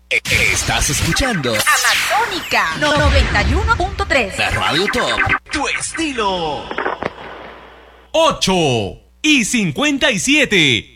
Estás escuchando Amazónica 91.3. la Radio Top. Tu estilo. 8:57.